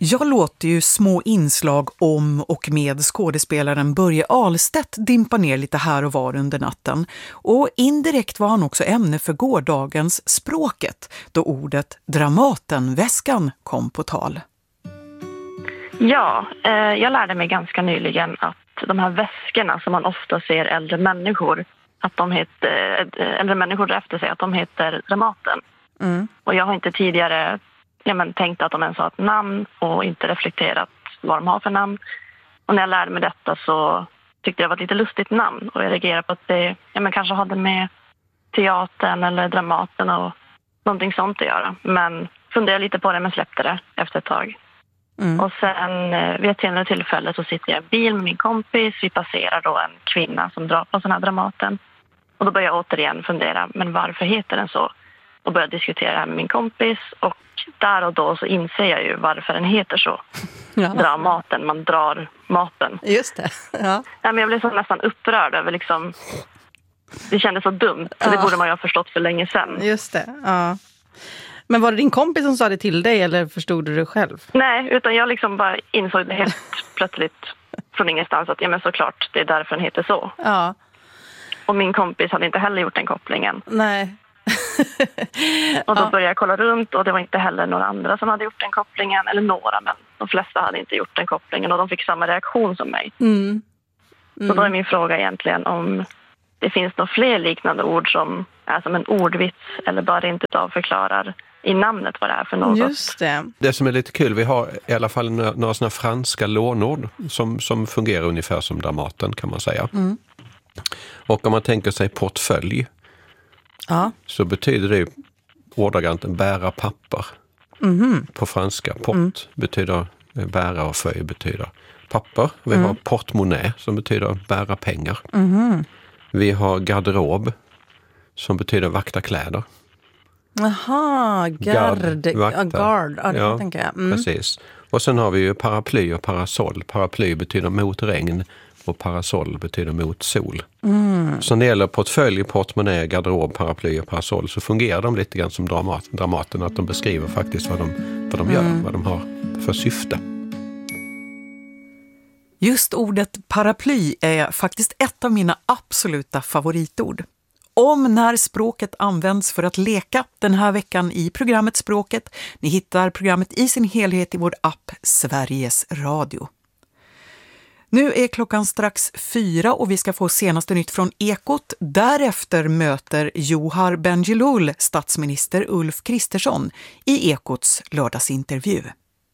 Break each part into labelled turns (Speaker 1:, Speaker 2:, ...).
Speaker 1: Jag låter ju små inslag om och med skådespelaren Börje Ahlstedt dimpa ner lite här och var under natten. Och indirekt var han också ämne för gårdagens Språket, då ordet Dramatenväskan kom på tal.
Speaker 2: Ja, jag lärde mig ganska nyligen att de här väskorna som man ofta ser äldre människor, att de heter, äldre människor efter sig, att de heter Dramaten. Och jag har inte tidigare tänkt att de ens har ett namn och inte reflekterat vad de har för namn. Och när jag lärde mig detta så tyckte jag det var ett lite lustigt namn. Och jag reagerade på att det kanske hade med teatern eller Dramaten och någonting sånt att göra. Men funderade lite på det men släppte det efter ett tag. Och sen vid ett senare tillfälle så sitter jag i bil med min kompis. Vi passerar då en kvinna som drar på sån här Dramaten. Och då börjar jag återigen fundera, men varför heter den så? Och börjar diskutera det här med min kompis. Och där och då så inser jag ju varför den heter så.
Speaker 1: Ja.
Speaker 2: Dra maten, man drar maten.
Speaker 1: Just det, ja.
Speaker 2: Men jag blev så nästan upprörd över det kändes så dumt. Så det borde man ju ha förstått för länge sedan.
Speaker 1: Just det, ja. Men var det din kompis som sa det till dig eller förstod du det själv?
Speaker 2: Nej, utan jag bara insåg det helt plötsligt från ingenstans att såklart, det är därför den heter så.
Speaker 1: Ja.
Speaker 2: Och min kompis hade inte heller gjort den kopplingen.
Speaker 1: Nej.
Speaker 2: Och då började jag kolla runt och det var inte heller några andra som hade gjort den kopplingen. Eller några, men de flesta hade inte gjort den kopplingen och de fick samma reaktion som mig. Så då är min fråga egentligen om det finns några fler liknande ord som är som en ordvits eller bara inte förklarar i namnet vad det är för något.
Speaker 1: Just det.
Speaker 3: Det som är lite kul, vi har i alla fall några såna franska lånord som fungerar ungefär som Dramaten kan man säga. Och om man tänker sig portfölj så betyder det ju ordagrant en bära papper. På franska. Port betyder bära och följ betyder papper. Vi har portmonnaie som betyder bära pengar. Vi har garderob som betyder vakta kläder.
Speaker 1: Jaha, gard,
Speaker 3: ja,
Speaker 1: tänker jag.
Speaker 3: Precis. Och sen har vi ju paraply och parasoll. Paraply betyder mot regn och parasoll betyder mot sol. Så när det gäller portfölj, portmonnaie, garderob, paraply och parasoll så fungerar de lite grann som Dramaten, att de beskriver faktiskt vad de gör, vad de har för syfte.
Speaker 1: Just ordet paraply är faktiskt ett av mina absoluta favoritord. Om när språket används för att leka den här veckan i programmet Språket. Ni hittar programmet i sin helhet i vår app Sveriges Radio. Nu är klockan strax 4 och vi ska få senaste nytt från Ekot. Därefter möter Johar Bendjelloul statsminister Ulf Kristersson i Ekots lördagsintervju.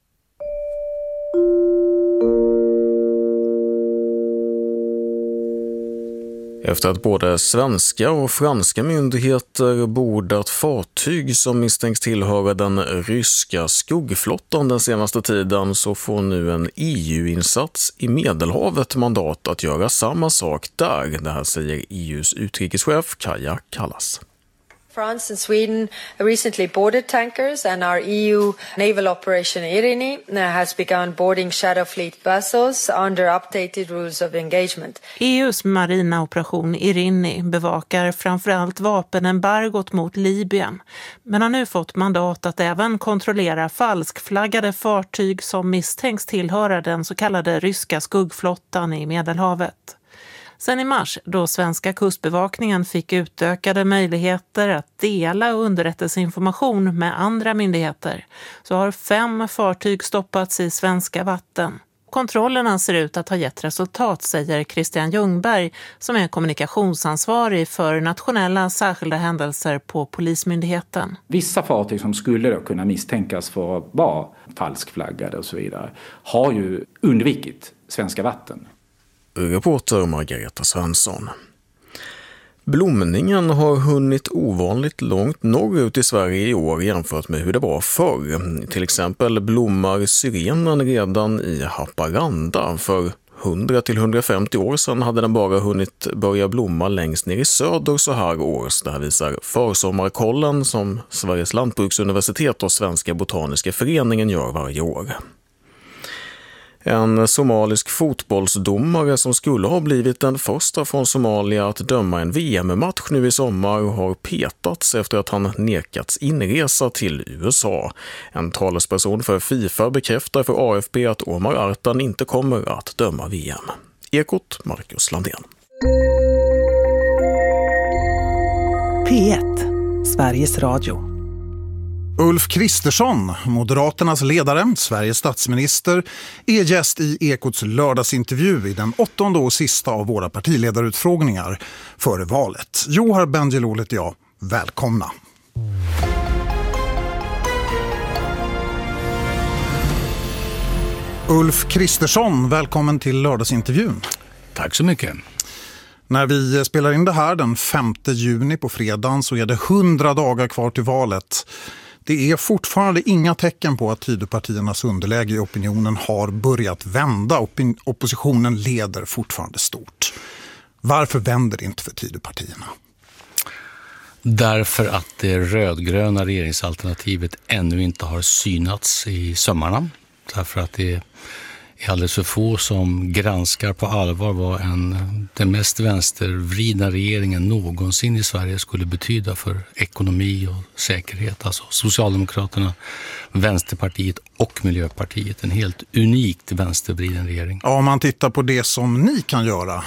Speaker 4: Efter att både svenska och franska myndigheter bordat fartyg som misstänks tillhöra den ryska skuggflottan den senaste tiden så får nu en EU-insats i Medelhavet mandat att göra samma sak där. Det här säger EUs utrikeschef Kaja Kallas.
Speaker 5: France and Sweden recently boarded tankers and our EU naval operation Irini has begun boarding Shadow Fleet vessels under updated rules of engagement.
Speaker 6: EUs marina operation Irini bevakar framförallt vapenembargot mot Libyen, men har nu fått mandat att även kontrollera falskflaggade fartyg som misstänks tillhöra den så kallade ryska skuggflottan i Medelhavet. Sen i mars, då svenska kustbevakningen fick utökade möjligheter att dela underrättelseinformation med andra myndigheter, så har 5 fartyg stoppats i svenska vatten. Kontrollerna ser ut att ha gett resultat, säger Christian Ljungberg, som är kommunikationsansvarig för nationella särskilda händelser på Polismyndigheten.
Speaker 7: Vissa fartyg som skulle då kunna misstänkas för att vara falskflaggade och så vidare har ju undvikit svenska vatten.
Speaker 4: Reporter Margareta Svensson. Blomningen har hunnit ovanligt långt norrut i Sverige i år jämfört med hur det var förr. Till exempel blommar syrenen redan i Haparanda. För 100-150 år sedan hade den bara hunnit börja blomma längst ner i söder så här års. Det här visar försommarkollen som Sveriges lantbruksuniversitet och Svenska botaniska föreningen gör varje år. En somalisk fotbollsdomare som skulle ha blivit den första från Somalia att döma en VM-match nu i sommar har petats efter att han nekats inresa till USA. En talesperson för FIFA bekräftar för AFP att Omar Artan inte kommer att döma VM. Ekot, Marcus Landén.
Speaker 8: P1, Sveriges Radio.
Speaker 9: Ulf Kristersson, Moderaternas ledare, Sveriges statsminister, är gäst i Ekots lördagsintervju i den 8:e och sista av våra partiledarutfrågningar före valet. Johar Bendjelloul heter jag. Välkomna! Ulf Kristersson, välkommen till lördagsintervjun.
Speaker 10: Tack så mycket.
Speaker 9: När vi spelar in det här den 5 juni på fredagen så är det 100 dagar kvar till valet. Det är fortfarande inga tecken på att Tidöpartiernas underläge i opinionen har börjat vända. Oppositionen leder fortfarande stort. Varför vänder det inte för Tidöpartierna?
Speaker 10: Därför att det rödgröna regeringsalternativet ännu inte har synats i sömmarna. Därför att det är alldeles för få som granskar på allvar vad den mest vänstervridna regeringen någonsin i Sverige skulle betyda för ekonomi och säkerhet. Alltså Socialdemokraterna, Vänsterpartiet och Miljöpartiet. En helt unikt vänstervriden regering.
Speaker 9: Ja, om man tittar på det som ni kan göra,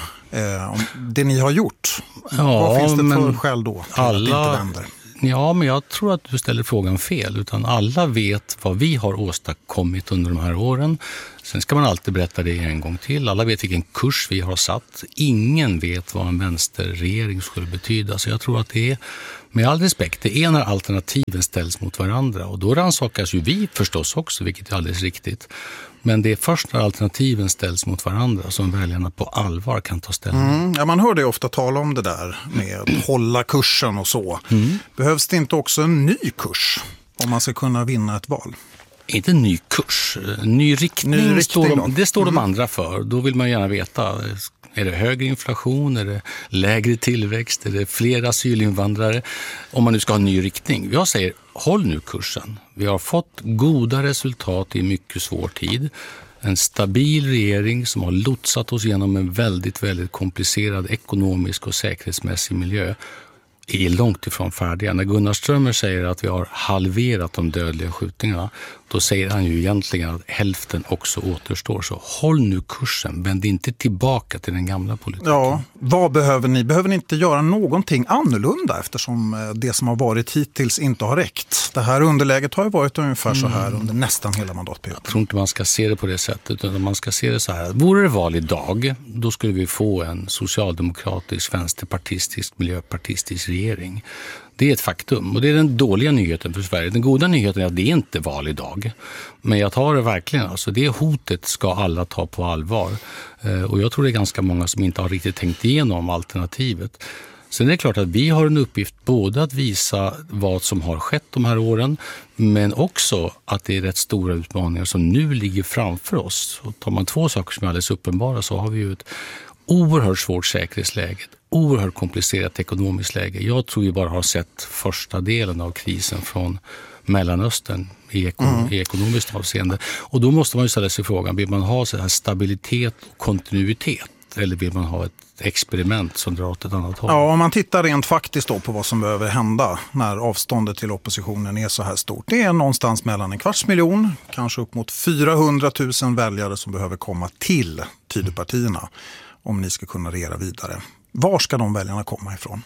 Speaker 9: det ni har gjort.
Speaker 10: Ja,
Speaker 9: vad finns det för skäl då till att det inte vänder?
Speaker 10: Ja, men jag tror att du ställer frågan fel. Utan alla vet vad vi har åstadkommit under de här åren. Sen ska man alltid berätta det en gång till. Alla vet vilken kurs vi har satt. Ingen vet vad en vänsterregering skulle betyda. Så jag tror att det är, med all respekt, det är när alternativen ställs mot varandra. Och då rannsakas ju vi förstås också, vilket är alldeles riktigt. Men det är först när alternativen ställs mot varandra som väljarna på allvar kan ta ställning.
Speaker 9: Ja, man hör det ofta tala om det där med att hålla kursen och så. Behövs det inte också en ny kurs om man ska kunna vinna ett val?
Speaker 10: Inte en ny kurs. Ny riktning det står de andra för. Då vill man gärna veta, är det högre inflation, är det lägre tillväxt, är det fler asylinvandrare? Om man nu ska ha en ny riktning. Jag säger, håll nu kursen. Vi har fått goda resultat i mycket svår tid. En stabil regering som har lotsat oss genom en väldigt, väldigt komplicerad ekonomisk och säkerhetsmässig miljö är långt ifrån färdiga. När Gunnar Strömmer säger att vi har halverat de dödliga skjutningarna, då säger han ju egentligen att hälften också återstår. Så håll nu kursen, vänd inte tillbaka till den gamla politiken.
Speaker 9: Ja, vad behöver ni? Behöver ni inte göra någonting annorlunda eftersom det som har varit hittills inte har räckt? Det här underläget har ju varit ungefär så här under nästan hela mandatperioden.
Speaker 10: Jag tror inte man ska se det på det sättet, utan man ska se det så här. Vore det val idag, då skulle vi få en socialdemokratisk, vänsterpartistisk, miljöpartistisk regering. Det är ett faktum och det är den dåliga nyheten för Sverige. Den goda nyheten är att det är inte val idag. Men jag tar det verkligen. Alltså det hotet ska alla ta på allvar. Och jag tror det är ganska många som inte har riktigt tänkt igenom alternativet. Sen är det klart att vi har en uppgift både att visa vad som har skett de här åren, men också att det är rätt stora utmaningar som nu ligger framför oss. Och tar man två saker som är alldeles uppenbara så har vi ju ett oerhört svårt säkerhetsläge, oerhört komplicerat ekonomiskt läge. Jag tror vi bara har sett första delen av krisen från Mellanöstern i ekonomiskt avseende. Och då måste man ju ställa sig frågan, vill man ha så här stabilitet och kontinuitet eller vill man ha ett experiment som drar åt ett annat håll?
Speaker 9: Ja, om man tittar rent faktiskt då på vad som behöver hända när avståndet till oppositionen är så här stort. Det är någonstans mellan 250 000, kanske upp mot 400 000 väljare som behöver komma till Tidöpartierna om ni ska kunna regera vidare. Var ska de väljarna komma ifrån?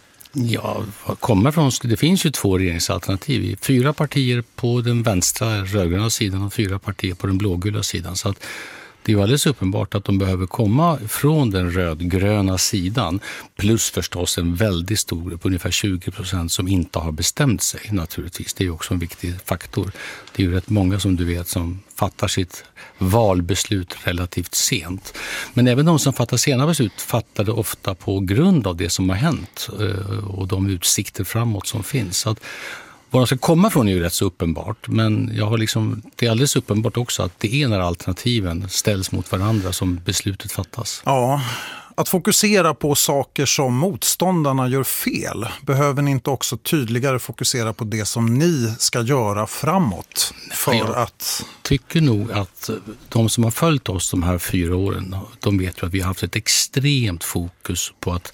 Speaker 10: Ja, komma från, det finns ju 2 regeringsalternativ. 4 partier på den vänstra rödgröna sidan och 4 partier på den blågula sidan. Så att det är ju alldeles uppenbart att de behöver komma från den rödgröna sidan. Plus förstås en väldigt stor grupp, ungefär 20% som inte har bestämt sig naturligtvis. Det är ju också en viktig faktor. Det är ju rätt många som du vet som fattar sitt valbeslut relativt sent. Men även de som fattar sena beslut fattar det ofta på grund av det som har hänt och de utsikter framåt som finns. Så att var de ska komma från är ju rätt så uppenbart, men det är alldeles uppenbart också att det är när alternativen ställs mot varandra som beslutet fattas.
Speaker 9: Ja, att fokusera på saker som motståndarna gör fel, behöver ni inte också tydligare fokusera på det som ni ska göra framåt? för att...
Speaker 10: tycker nog att de som har följt oss de här 4 åren, de vet ju att vi har haft ett extremt fokus på att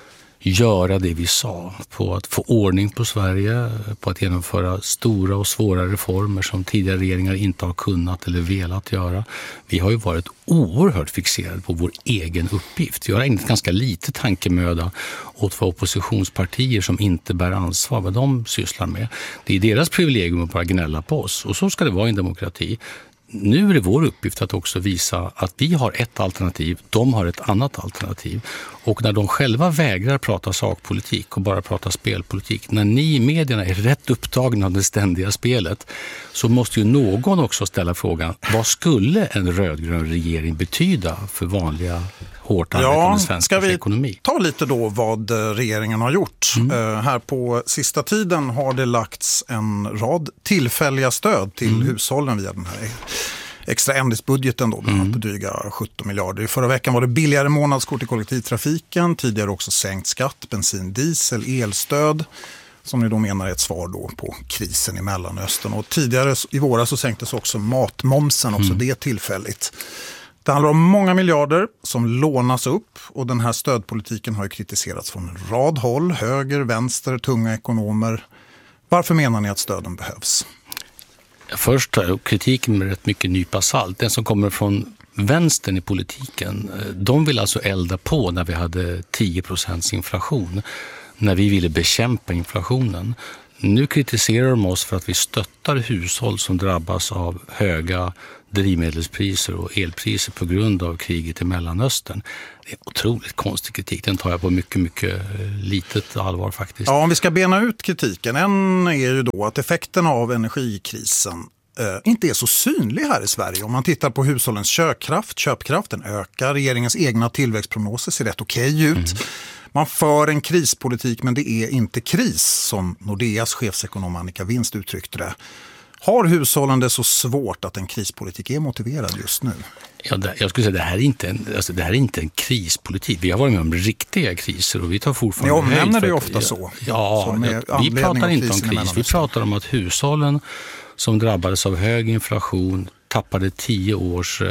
Speaker 10: göra det vi sa, på att få ordning på Sverige, på att genomföra stora och svåra reformer som tidigare regeringar inte har kunnat eller velat göra. Vi har ju varit oerhört fixerade på vår egen uppgift. Vi har ägnat ganska lite tankemöda åt vad oppositionspartier som inte bär ansvar, vad de sysslar med. Det är deras privilegium att bara gnälla på oss, och så ska det vara i en demokrati. Nu är det vår uppgift att också visa att vi har ett alternativ, de har ett annat alternativ. Och när de själva vägrar prata sakpolitik och bara prata spelpolitik, när ni i medierna är rätt upptagna av det ständiga spelet, så måste ju någon också ställa frågan, vad skulle en rödgrön regering betyda för vanliga hårt arbetande svenskars ekonomi?
Speaker 9: Ska vi ta lite då vad regeringen har gjort? Här på sista tiden har det lagts en rad tillfälliga stöd till hushållen via den här extra ändringsbudgeten då, på dryga 17 miljarder. I förra veckan var det billigare månadskort i kollektivtrafiken, tidigare också sänkt skatt, bensin, diesel, elstöd, som ni då menar är ett svar då på krisen i Mellanöstern. Och tidigare i våras så sänktes också matmomsen, också det tillfälligt. Det handlar om många miljarder som lånas upp, och den här stödpolitiken har ju kritiserats från en rad håll, höger, vänster, tunga ekonomer. Varför menar ni att stöden behövs?
Speaker 10: Först kritiken med rätt mycket nypa salt. Den som kommer från vänstern i politiken, de vill alltså elda på när vi hade 10% inflation, när vi ville bekämpa inflationen. Nu kritiserar de oss för att vi stöttar hushåll som drabbas av höga drivmedelspriser och elpriser på grund av kriget i Mellanöstern. Det är otroligt konstig kritik. Den tar jag på mycket, mycket litet allvar faktiskt.
Speaker 9: Ja, om vi ska bena ut kritiken. En är ju då att effekterna av energikrisen inte är så synlig här i Sverige. Om man tittar på hushållens köpkraften ökar. Regeringens egna tillväxtprognoser ser rätt okej ut. Man för en krispolitik, men det är inte kris, som Nordeas chefsekonom Annika Winst uttryckte det. Har hushållen det så svårt att en krispolitik är motiverad just nu?
Speaker 10: Ja, jag skulle säga att det här är inte en krispolitik. Vi har varit med om riktiga kriser och vi tar fortfarande
Speaker 9: höjd. Ni omnämner det ofta så.
Speaker 10: Ja, vi pratar inte om kris. Vi pratar om att hushållen som drabbades av hög inflation, tappade 10 års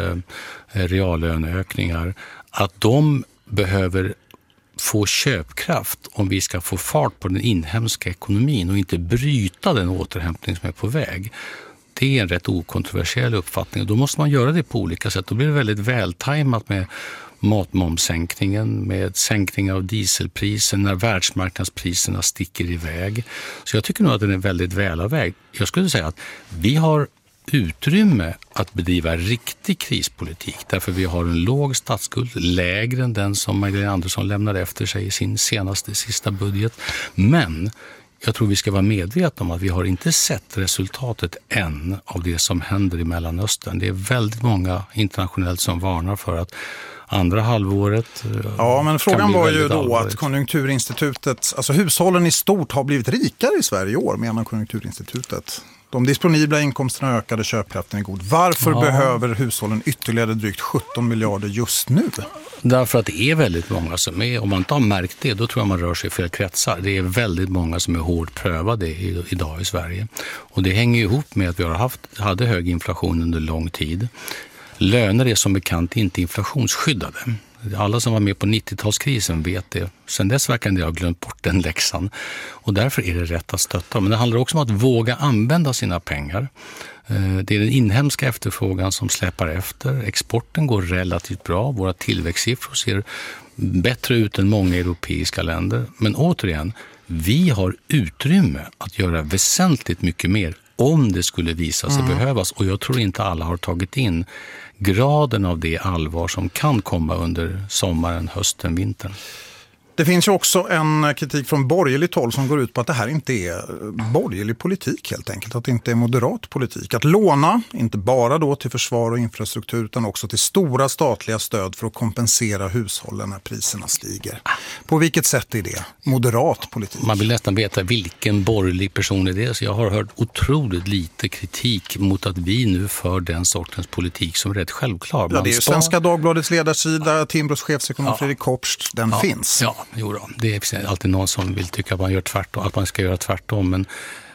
Speaker 10: reallöneökningar, att de behöver få köpkraft om vi ska få fart på den inhemska ekonomin och inte bryta den återhämtning som är på väg. Det är en rätt okontroversiell uppfattning, och då måste man göra det på olika sätt. Då blir det väldigt vältajmat med matmomssänkningen, med sänkning av dieselpriser när världsmarknadspriserna sticker iväg. Så jag tycker nog att den är väldigt välavvägd. Jag skulle säga att vi har utrymme att bedriva riktig krispolitik, därför vi har en låg statsskuld, lägre än den som Magdalena Andersson lämnade efter sig i sin sista budget. Men jag tror vi ska vara medvetna om att vi har inte sett resultatet än av det som händer i Mellanöstern. Det är väldigt många internationellt som varnar för att andra halvåret.
Speaker 9: Ja, men frågan var ju då att Konjunkturinstitutet, alltså hushållen i stort har blivit rikare i Sverige i år, menar Konjunkturinstitutet. De disponibla inkomsterna ökade, köpkraften är god. Varför behöver hushållen ytterligare drygt 17 miljarder just nu?
Speaker 10: Därför att det är väldigt många som är, om man inte har märkt det, då tror jag man rör sig i fel kretsar. Det är väldigt många som är hårt prövade idag i Sverige. Och det hänger ihop med att vi hade hög inflation under lång tid. Löner är som bekant inte inflationsskyddade. Alla som var med på 90-talskrisen vet det. Sen dess verkar det ha glömt bort den läxan. Och därför är det rätt att stötta. Men det handlar också om att våga använda sina pengar. Det är den inhemska efterfrågan som släpar efter. Exporten går relativt bra. Våra tillväxtsiffror ser bättre ut än många europeiska länder. Men återigen, vi har utrymme att göra väsentligt mycket mer om det skulle visa sig behövas. Och jag tror inte alla har tagit in graden av det allvar som kan komma under sommaren, hösten, vintern.
Speaker 9: Det finns ju också en kritik från borgerligt håll som går ut på att det här inte är borgerlig politik helt enkelt. Att det inte är moderat politik. Att låna, inte bara då till försvar och infrastruktur utan också till stora statliga stöd för att kompensera hushållen när priserna stiger. På vilket sätt är det moderat politik?
Speaker 10: Man vill nästan veta vilken borgerlig person är det. Så jag har hört otroligt lite kritik mot att vi nu för den sortens politik som är rätt självklar.
Speaker 9: Ja, det är ju Svenska Dagbladets ledarsida, Timbros chefsekonom Fredrik Kopst, den finns.
Speaker 10: Ja, jo då. Det är alltid någon som vill tycka att man gör tvärtom, att man ska göra tvärtom, men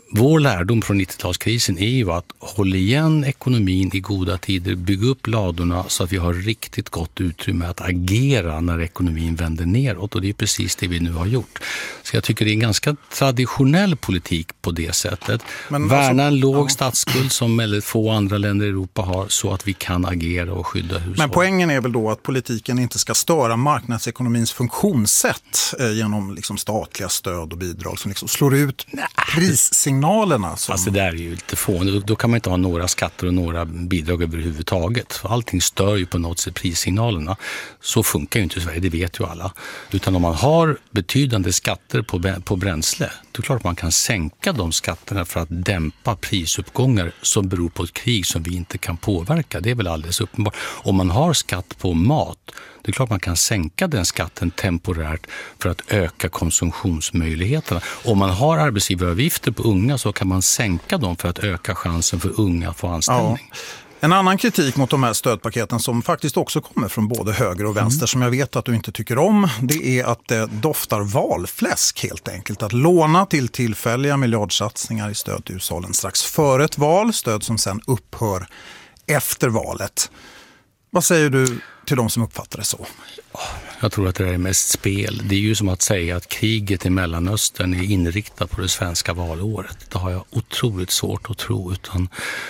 Speaker 10: vår lärdom från 90-talskrisen är ju att hålla igen ekonomin i goda tider, bygga upp ladorna så att vi har riktigt gott utrymme att agera när ekonomin vänder neråt, och det är precis det vi nu har gjort. Så jag tycker det är en ganska traditionell politik på det sättet. Men värna en låg statsskuld som väldigt få andra länder i Europa har, så att vi kan agera och skydda hushåll.
Speaker 9: Men poängen är väl då att politiken inte ska störa marknadsekonomins funktionssätt genom liksom statliga stöd och bidrag som liksom slår ut prissignalerna. Som...
Speaker 10: Alltså det där är ju lite fånigt. Då kan man inte ha några skatter och några bidrag överhuvudtaget. För allting stör ju på något sätt prissignalerna. Så funkar ju inte i Sverige, det vet ju alla. Utan om man har betydande skatter på bränsle, då är det klart att man kan sänka de skatterna för att dämpa prisuppgångar som beror på ett krig som vi inte kan påverka. Det är väl alldeles uppenbart. Om man har skatt på mat, det är klart man kan sänka den skatten temporärt för att öka konsumtionsmöjligheterna. Om man har arbetsgivaravgifter på unga, så kan man sänka dem för att öka chansen för unga att få anställning.
Speaker 9: Ja. En annan kritik mot de här stödpaketen som faktiskt också kommer från både höger och vänster, som jag vet att du inte tycker om, det är att det doftar valfläsk helt enkelt. Att låna till tillfälliga miljardsatsningar i stöd till hushållen strax före ett val, stöd som sen upphör efter valet. Vad säger du till de som uppfattar det så?
Speaker 10: Jag tror att det är mest spel. Det är ju som att säga att kriget i Mellanöstern är inriktat på det svenska valåret. Det har jag otroligt svårt att tro, utan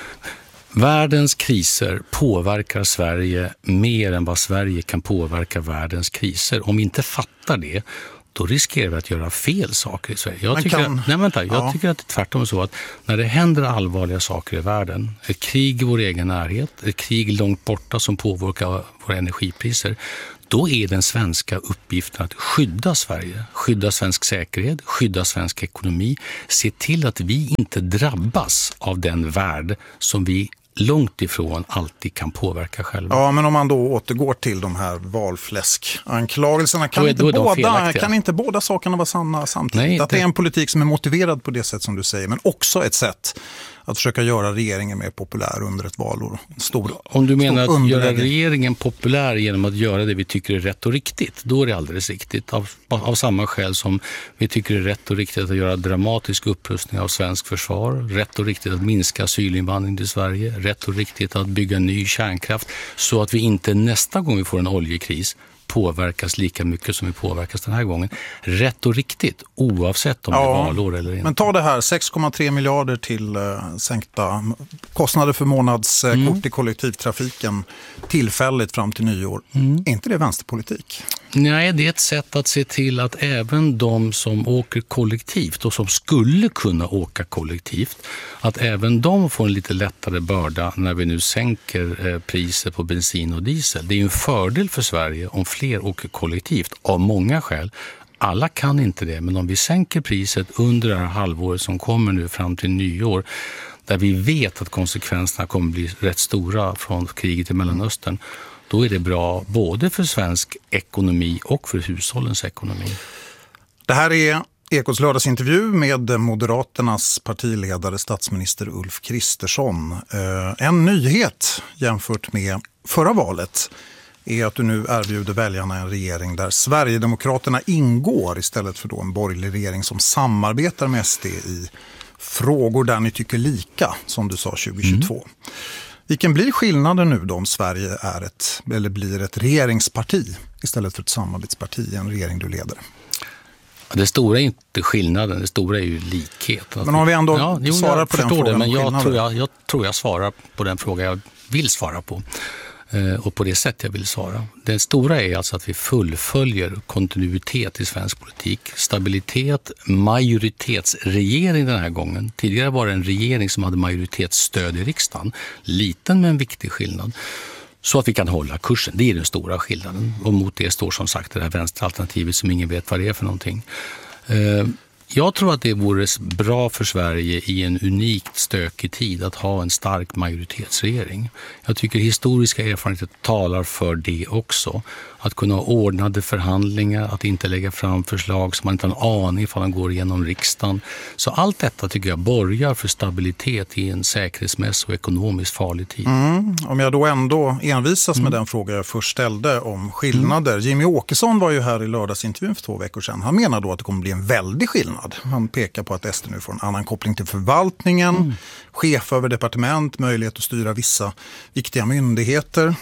Speaker 10: världens kriser påverkar Sverige mer än vad Sverige kan påverka världens kriser. Om vi inte fattar det, då riskerar vi att göra fel saker i Sverige. Jag tycker att det är tvärtom så att när det händer allvarliga saker i världen, ett krig i vår egen närhet, ett krig långt borta som påverkar våra energipriser, då är den svenska uppgiften att skydda Sverige, skydda svensk säkerhet, skydda svensk ekonomi, se till att vi inte drabbas av den värld som vi långt ifrån alltid kan påverka själva.
Speaker 9: Ja, men om man då återgår till de här valfläskanklagelserna, kan inte båda sakerna vara sanna samtidigt? Nej, att det är en politik som är motiverad på det sätt som du säger, men också ett sätt att försöka göra regeringen mer populär under ett valår.
Speaker 10: Om du menar att göra regeringen populär genom att göra det vi tycker är rätt och riktigt, då är det alldeles riktigt. Av samma skäl som vi tycker det är rätt och riktigt att göra dramatisk upprustning av svensk försvar, rätt och riktigt att minska asylinvandring till Sverige, rätt och riktigt att bygga ny kärnkraft så att vi inte nästa gång vi får en oljekris påverkas lika mycket som vi påverkas den här gången. Rätt och riktigt, oavsett om det är valår eller inte.
Speaker 9: Men ta det här, 6,3 miljarder till sänkta kostnader för månadskort i kollektivtrafiken tillfälligt fram till nyår. Är inte det vänsterpolitik?
Speaker 10: Nej, det är ett sätt att se till att även de som åker kollektivt och som skulle kunna åka kollektivt, att även de får en lite lättare börda när vi nu sänker priser på bensin och diesel. Det är ju en fördel för Sverige om fler åker kollektivt av många skäl. Alla kan inte det, men om vi sänker priset under det här halvåret som kommer nu fram till nyår, där vi vet att konsekvenserna kommer bli rätt stora från kriget i Mellanöstern, då är det bra både för svensk ekonomi och för hushållens ekonomi.
Speaker 9: Det här är Ekots lördagsintervju med Moderaternas partiledare statsminister Ulf Kristersson. En nyhet jämfört med förra valet är att du nu erbjuder väljarna en regering där Sverigedemokraterna ingår istället för då en borgerlig regering som samarbetar med SD i frågor där ni tycker lika, som du sa 2022. Vilken blir skillnaden nu då om Sverige blir ett regeringsparti istället för ett samarbetsparti i en regering du leder?
Speaker 10: Det stora är inte skillnaden, det stora är ju likhet.
Speaker 9: Men om vi ändå svarar på den frågan.
Speaker 10: Men jag tror jag svarar på den fråga jag vill svara på. Och på det sätt jag vill svara. Det stora är alltså att vi fullföljer kontinuitet i svensk politik. Stabilitet, majoritetsregering den här gången. Tidigare var det en regering som hade majoritetsstöd i riksdagen. Liten men viktig skillnad. Så att vi kan hålla kursen. Det är den stora skillnaden. Och mot det står som sagt det här vänsteralternativet som ingen vet vad det är för någonting. Jag tror att det vore bra för Sverige i en unikt stökig tid att ha en stark majoritetsregering. Jag tycker historiska erfarenheter talar för det också. Att kunna ha ordnade förhandlingar, att inte lägga fram förslag som man inte har en aning ifall de går igenom riksdagen. Så allt detta tycker jag borgar för stabilitet i en säkerhetsmässig och ekonomiskt farlig tid.
Speaker 9: Om jag då ändå envisas med den fråga jag först ställde om skillnader. Jimmy Åkesson var ju här i lördagsintervjun för 2 veckor sedan. Han menar då att det kommer bli en väldig skillnad skillnad. Han pekar på att SD nu får en annan koppling till förvaltningen, chef över departement, möjlighet att styra vissa viktiga myndigheter.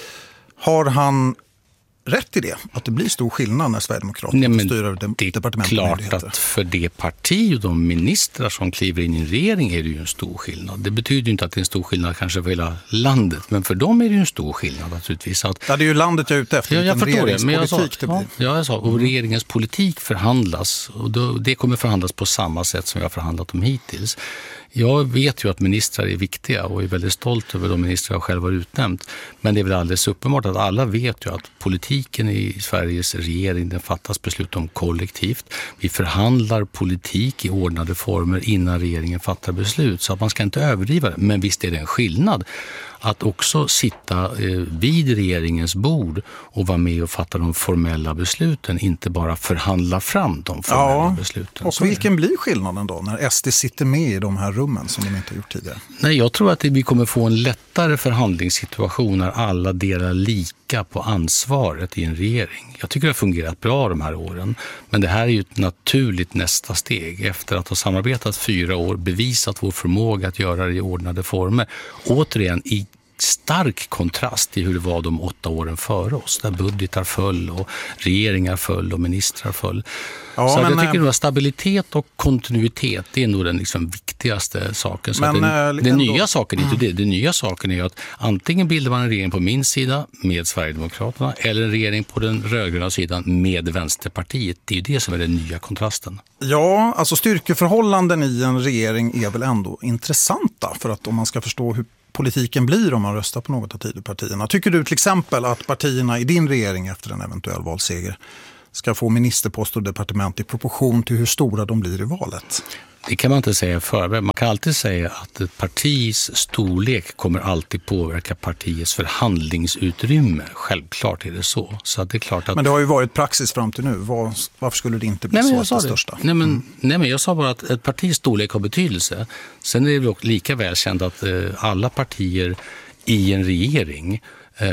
Speaker 9: Har han rätt i det? Att det blir stor skillnad när Sverigedemokraterna styr över departement och myndigheter? Det är klart
Speaker 10: att för det parti och de ministrar som kliver in i en regering är det ju en stor skillnad. Det betyder inte att det är en stor skillnad kanske för hela landet, men för dem är det ju en stor skillnad naturligtvis. Att,
Speaker 9: ja, det är ju landet jag är ute efter.
Speaker 10: Jag förstår det, men
Speaker 9: jag
Speaker 10: sa, och regeringens politik förhandlas, och det kommer förhandlas på samma sätt som vi har förhandlat om hittills. Jag vet ju att ministrar är viktiga och är väldigt stolt över de ministrar jag själv har utnämnt. Men det är väl alldeles uppenbart att alla vet ju att politiken i Sveriges regering, den fattas beslut om kollektivt. Vi förhandlar politik i ordnade former innan regeringen fattar beslut, så att man ska inte överdriva det. Men visst är det en skillnad att också sitta vid regeringens bord och vara med och fatta de formella besluten, inte bara förhandla fram de formella besluten.
Speaker 9: Och vilken blir skillnaden då när SD sitter med i de här rummen som de inte har gjort tidigare?
Speaker 10: Nej, jag tror att vi kommer få en lättare förhandlingssituation när alla delar lika på ansvaret i en regering. Jag tycker det har fungerat bra de här åren, men det här är ju ett naturligt nästa steg efter att ha samarbetat 4 år, bevisat vår förmåga att göra det i ordnade former. Återigen i stark kontrast till hur det var de 8 åren före oss, där budgetar föll och regeringar föll och ministrar föll. Ja, så jag tycker att stabilitet och kontinuitet, det är nog den liksom viktigaste saken. Så den nya saken är inte det. Den nya saken är att antingen bildar man en regering på min sida med Sverigedemokraterna eller en regering på den rödgröna sidan med Vänsterpartiet. Det är ju det som är den nya kontrasten.
Speaker 9: Ja, alltså styrkeförhållanden i en regering är väl ändå intressanta, för att om man ska förstå hur politiken blir om man röstar på något av Tidöpartierna. Tycker du till exempel att partierna i din regering efter en eventuell valseger ska få ministerpost och departement i proportion till hur stora de blir i valet?
Speaker 10: Det kan man inte säga förväg. Man kan alltid säga att ett partis storlek kommer alltid påverka partiets förhandlingsutrymme. Självklart är det så. Så att det är klart att...
Speaker 9: Men det har ju varit praxis fram till nu. Varför skulle det inte bli så att det största?
Speaker 10: Nej, men jag sa bara att ett partis storlek har betydelse. Sen är det också lika välkänt att alla partier i en regering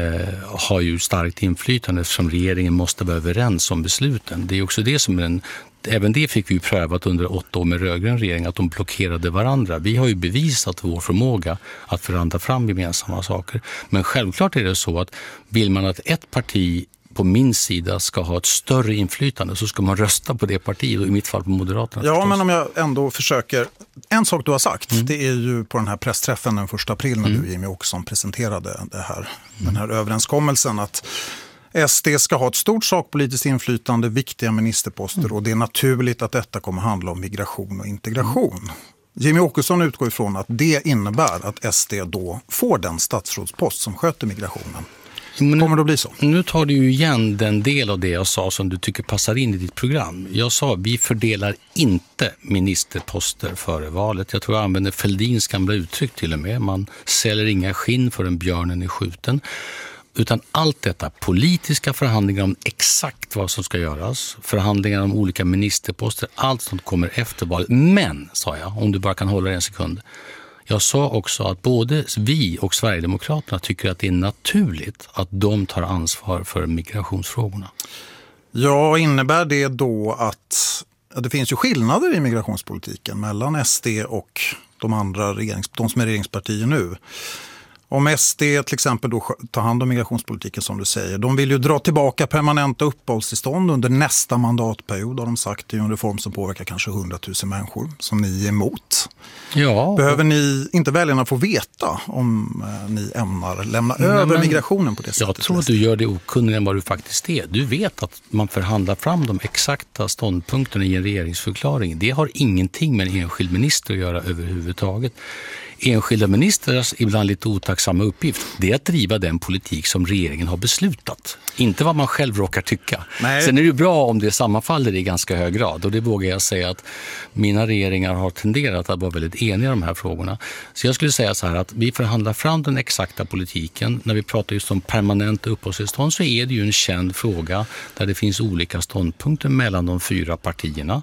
Speaker 10: har ju starkt inflytande eftersom regeringen måste vara överens om besluten. Det är också det som även det fick vi prövat under 8 år med rödgrön regering, att de blockerade varandra. Vi har ju bevisat vår förmåga att förhandla fram gemensamma saker. Men självklart är det så att vill man att ett parti på min sida ska ha ett större inflytande så ska man rösta på det partiet, och i mitt fall på Moderaterna.
Speaker 9: Ja, förstås. Men om jag ändå försöker... En sak du har sagt, det är ju på den här pressträffen den 1 april när du, Jimmy Åkesson, presenterade den här överenskommelsen att SD ska ha ett stort sakpolitiskt inflytande, viktiga ministerposter och det är naturligt att detta kommer handla om migration och integration. Jimmy Åkesson utgår ifrån att det innebär att SD då får den statsrådspost som sköter migrationen. Kommer det att bli så?
Speaker 10: Nu tar du ju igen den del av det jag sa som du tycker passar in i ditt program. Jag sa vi fördelar inte ministerposter före valet. Jag tror jag använder Fälldins gamla uttryck till och med. Man säljer inga skinn förrän björnen är skjuten. Utan allt detta, politiska förhandlingar om exakt vad som ska göras, förhandlingar om olika ministerposter, allt sånt kommer efter valet. Men, sa jag, om du bara kan hålla en sekund. Jag sa också att både vi och Sverigedemokraterna tycker att det är naturligt att de tar ansvar för migrationsfrågorna.
Speaker 9: Ja, innebär det då att det finns ju skillnader i migrationspolitiken mellan SD och de andra de som är regeringspartier nu? Om SD till exempel då tar hand om migrationspolitiken som du säger, de vill ju dra tillbaka permanenta uppehållstillstånd under nästa mandatperiod, har de sagt. Det är en reform som påverkar kanske 100 000 människor som ni är emot.
Speaker 10: Ja.
Speaker 9: Behöver ni inte väljarna få veta om ni ämnar lämna över migrationen på det sättet?
Speaker 10: Jag tror att du gör det okunnigare än vad du faktiskt är. Du vet att man förhandlar fram de exakta ståndpunkterna i en regeringsförklaring. Det har ingenting med en enskild minister att göra överhuvudtaget. Enskilda ministers ibland lite otacksamma uppgift, det är att driva den politik som regeringen har beslutat. Inte vad man själv råkar tycka. Nej. Sen är det bra om det sammanfaller i ganska hög grad, och det vågar jag säga att mina regeringar har tenderat att vara väldigt eniga i de här frågorna. Så jag skulle säga så här att vi förhandlar fram den exakta politiken. När vi pratar just om permanenta uppehållstillstånd så är det ju en känd fråga där det finns olika ståndpunkter mellan de 4 partierna.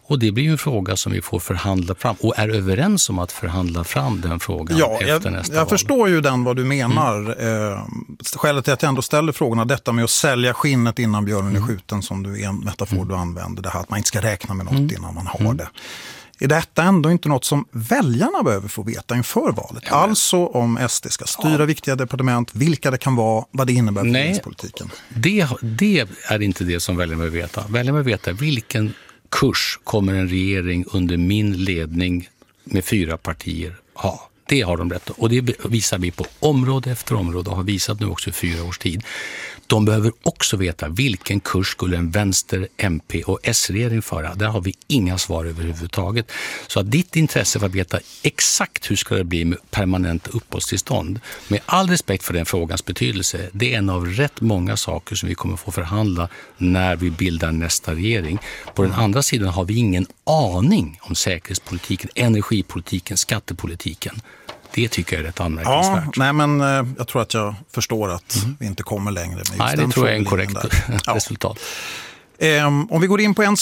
Speaker 10: Och det blir ju en fråga som vi får förhandla fram och är överens om att förhandla fram den frågan efter nästa val.
Speaker 9: Jag förstår ju vad du menar. Skälet till att jag ändå ställer frågorna, detta med att sälja skinnet innan björnen är skjuten, som du är en metafor du använder, det här att man inte ska räkna med något innan man har det. Är detta ändå inte något som väljarna behöver få veta inför valet? Ja, alltså om SD ska styra viktiga departement, vilka det kan vara, vad det innebär för regeringspolitiken.
Speaker 10: Det är inte det som väljarna behöver veta. Väljarna behöver veta vilken kurs kommer en regering under min ledning med 4 partier ha. Det har de rätt. Och det visar vi på område efter område och har visat nu också i 4 års tid. De behöver också veta vilken kurs skulle en vänster-, MP- och S-regering föra. Där har vi inga svar överhuvudtaget. Så att ditt intresse för att veta exakt hur ska det bli med permanent uppehållstillstånd, med all respekt för den frågans betydelse, det är en av rätt många saker som vi kommer få förhandla när vi bildar nästa regering. På den andra sidan har vi ingen aning om säkerhetspolitiken, energipolitiken, skattepolitiken. Det tycker jag är rätt anmärkningsvärt.
Speaker 9: Ja, nej, men jag tror att jag förstår att vi inte kommer längre med just
Speaker 10: nej, det tror jag är en korrekt resultat.
Speaker 9: Om vi går in på en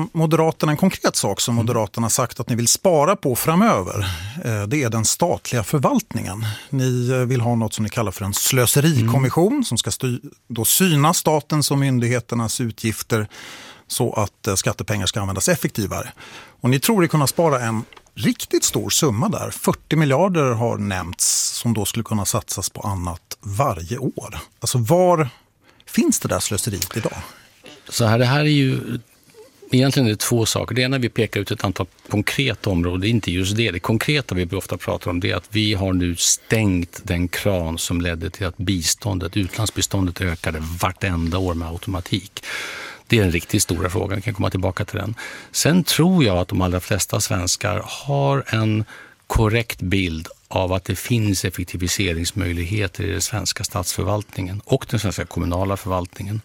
Speaker 9: konkret sak som Moderaterna sagt att ni vill spara på framöver, det är den statliga förvaltningen. Ni vill ha något som ni kallar för en slöserikommission som ska syna statens och myndigheternas utgifter så att skattepengar ska användas effektivare. Och ni tror att kunna spara en riktigt stor summa där. 40 miljarder har nämnts som då skulle kunna satsas på annat varje år. Alltså var finns det där slöseriet idag?
Speaker 10: Så här, det här är ju egentligen är 2 saker. Det ena, vi pekar ut ett antal konkreta områden, inte just det. Det konkreta vi ofta pratar om det är att vi har nu stängt den kran som ledde till att utlandsbiståndet ökade vartenda år med automatik. Det är den riktigt stora frågan, vi kan komma tillbaka till den. Sen tror jag att de allra flesta svenskar har en korrekt bild av att det finns effektiviseringsmöjligheter i den svenska statsförvaltningen och den svenska kommunala förvaltningen.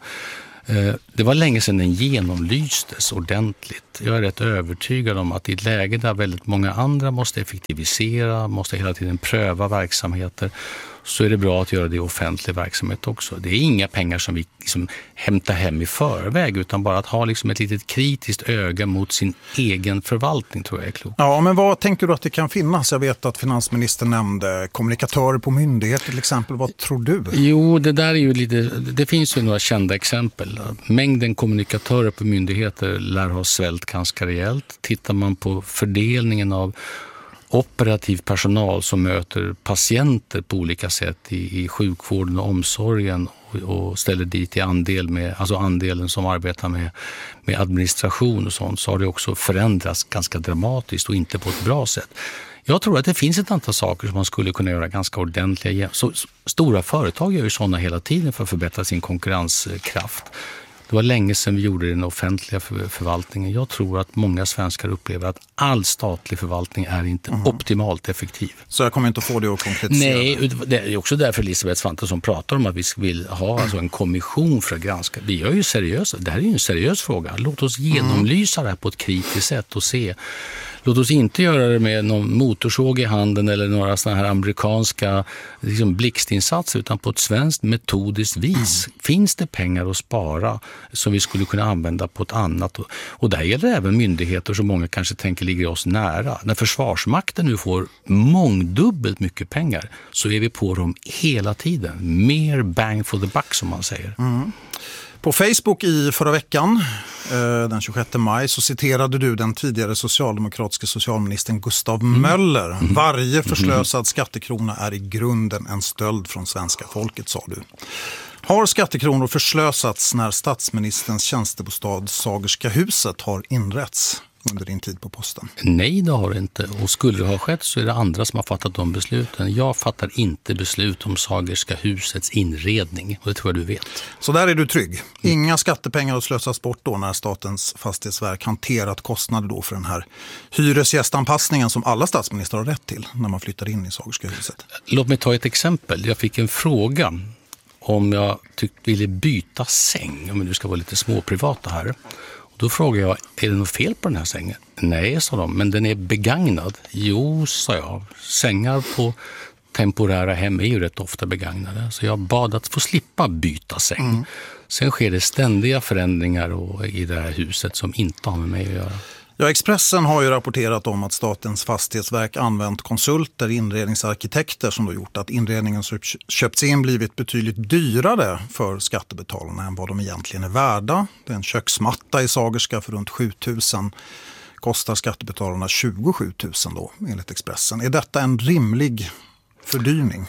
Speaker 10: Det var länge sedan den genomlystes ordentligt. Jag är rätt övertygad om att i ett läge där väldigt många andra måste effektivisera, måste hela tiden pröva verksamheter, så är det bra att göra det i offentlig verksamhet också. Det är inga pengar som vi hämtar hem i förväg, utan bara att ha ett litet kritiskt öga mot sin egen förvaltning tror jag är klokt.
Speaker 9: Ja, men vad tänker du att det kan finnas? Jag vet att finansministern nämnde kommunikatörer på myndigheter till exempel. Vad tror du?
Speaker 10: Jo, det där är ju det finns ju några kända exempel. Mängden kommunikatörer på myndigheter lär ha svällt ganska rejält. Tittar man på fördelningen av operativ personal som möter patienter på olika sätt i sjukvården och omsorgen och ställer dit i andelen som arbetar med administration och sånt, så har det också förändrats ganska dramatiskt och inte på ett bra sätt. Jag tror att det finns ett antal saker som man skulle kunna göra ganska ordentliga. Så stora företag gör ju sådana hela tiden för att förbättra sin konkurrenskraft. Det var länge sedan vi gjorde den offentliga förvaltningen. Jag tror att många svenskar upplever att all statlig förvaltning är inte optimalt effektiv.
Speaker 9: Så jag kommer inte att få det att konkretisera?
Speaker 10: Nej, det är också därför Elisabeth Svantesson pratar om att vi vill ha en kommission för att granska. Vi gör ju seriöst. Det här är ju en seriös fråga. Låt oss genomlysa det här på ett kritiskt sätt och se. Låt oss inte göra det med någon motorsåg i handen eller några sådana här amerikanska blixtinsatser, utan på ett svenskt metodiskt vis. Finns det pengar att spara som vi skulle kunna använda på ett annat? Och där gäller även myndigheter som många kanske tänker ligger oss nära. När Försvarsmakten nu får mångdubbelt mycket pengar så är vi på dem hela tiden. Mer bang for the buck som man säger.
Speaker 9: På Facebook i förra veckan, den 26 maj, så citerade du den tidigare socialdemokratiska socialministern Gustav Möller. Varje förslösad skattekrona är i grunden en stöld från svenska folket, sa du. Har skattekronor förslösats när statsministerns tjänstebostad Sagerska huset har inrätts under din tid på posten?
Speaker 10: Nej, det har det inte. Och skulle det ha skett så är det andra som har fattat de besluten. Jag fattar inte beslut om Sagerska husets inredning. Och det tror jag du vet.
Speaker 9: Så där är du trygg. Inga skattepengar att slösas bort då när Statens fastighetsverk hanterat kostnader då för den här hyresgästanpassningen som alla statsministrar har rätt till när man flyttar in i Sagerska huset.
Speaker 10: Låt mig ta ett exempel. Jag fick en fråga om jag ville byta säng, om du ska vara lite småprivata här. Då frågade jag, är det något fel på den här sängen? Nej, sa de, men den är begagnad. Jo, sa jag. Sängar på temporära hem är ju rätt ofta begagnade. Så jag bad att få slippa byta säng. Sen sker det ständiga förändringar i det här huset som inte har med mig att göra.
Speaker 9: Ja, Expressen har ju rapporterat om att Statens fastighetsverk använt konsulter, inredningsarkitekter som då gjort att inredningen som köpts in blivit betydligt dyrare för skattebetalarna än vad de egentligen är värda. Det är en köksmatta i Sagerska för runt 7 000. Kostar skattebetalarna 27 000 då, enligt Expressen. Är detta en rimlig fördyrning?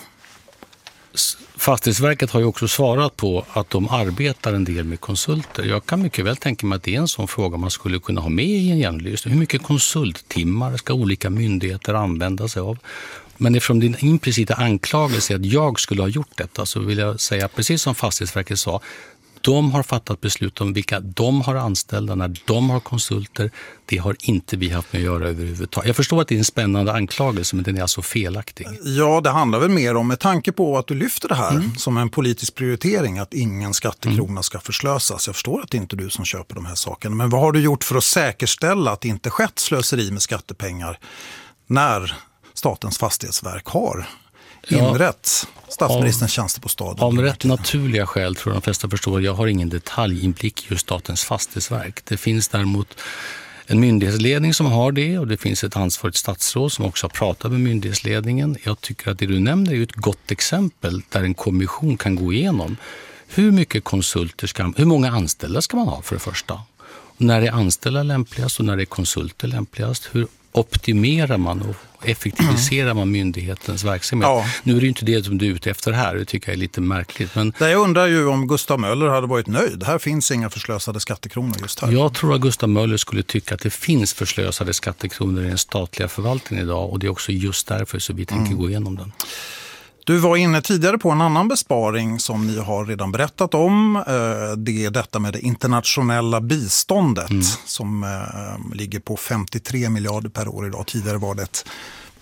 Speaker 10: Fastighetsverket har ju också svarat på att de arbetar en del med konsulter. Jag kan mycket väl tänka mig att det är en sån fråga man skulle kunna ha med i en genomlysning. Hur mycket konsulttimmar ska olika myndigheter använda sig av? Men eftersom din implicita anklagelse är att jag skulle ha gjort detta, så vill jag säga, precis som Fastighetsverket sa, de har fattat beslut om vilka de har anställda när de har konsulter. Det har inte vi haft med att göra överhuvudtaget. Jag förstår att det är en spännande anklagelse, men den är alltså felaktig.
Speaker 9: Ja, det handlar väl mer om, med tanke på att du lyfter det här som en politisk prioritering, att ingen skattekrona ska förslösas. Jag förstår att det inte är du som köper de här sakerna. Men vad har du gjort för att säkerställa att det inte skett slöseri med skattepengar när Statens fastighetsverk har inrätt statsministerns tjänster på staden?
Speaker 10: Av rätt naturliga skäl tror jag de flesta förstår att jag har ingen detaljinblick i just Statens fastighetsverk. Det finns däremot en myndighetsledning som har det, och det finns ett ansvarigt statsråd som också har pratat med myndighetsledningen. Jag tycker att det du nämner är ett gott exempel där en kommission kan gå igenom hur mycket konsulter hur många anställda ska man ha för det första. Och när är anställda lämpligast och när är konsulter lämpligast? Hur optimerar man och effektiviserar man myndighetens verksamhet? Ja. Nu är det ju inte det som du är ute efter här, det tycker jag är lite märkligt. Men
Speaker 9: jag undrar ju om Gustav Möller hade varit nöjd. Här finns inga förslösade skattekronor just här.
Speaker 10: Jag tror att Gustav Möller skulle tycka att det finns förslösade skattekronor i den statliga förvaltningen idag, och det är också just därför så vi tänker gå igenom den.
Speaker 9: Du var inne tidigare på en annan besparing som ni har redan berättat om. Det är detta med det internationella biståndet som ligger på 53 miljarder per år idag. Tidigare var det ett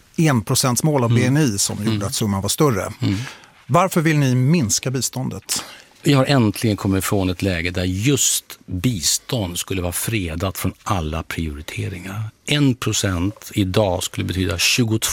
Speaker 9: 1%-mål av BNI som gjorde att summan var större. Varför vill ni minska biståndet?
Speaker 10: Vi har äntligen kommit ifrån ett läge där just bistånd skulle vara fredat från alla prioriteringar. 1% idag skulle betyda 22